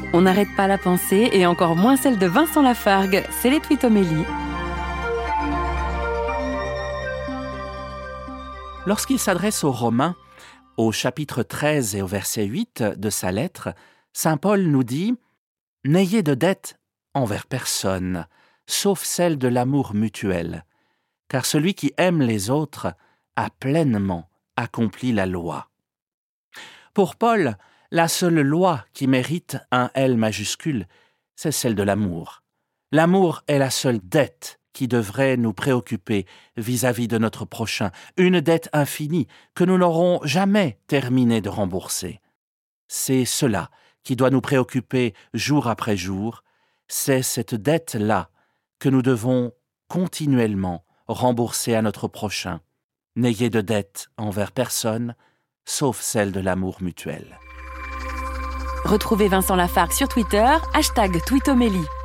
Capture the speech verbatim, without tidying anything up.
On n'arrête pas la pensée et encore moins celle de Vincent Lafargue. C'est les Twitomélie. Lorsqu'il s'adresse aux Romains, au chapitre treize et au verset huit de sa lettre, saint Paul nous dit « N'ayez de dette envers personne, sauf celle de l'amour mutuel, car celui qui aime les autres a pleinement accompli la loi. » Pour Paul, la seule loi qui mérite un L majuscule, c'est celle de l'amour. L'amour est la seule dette qui devrait nous préoccuper vis-à-vis de notre prochain, une dette infinie que nous n'aurons jamais terminé de rembourser. C'est cela qui doit nous préoccuper jour après jour, c'est cette dette-là que nous devons continuellement rembourser à notre prochain. N'ayez de dette envers personne, sauf celle de l'amour mutuel. Retrouvez Vincent Lafargue sur Twitter, hashtag Twitomélie.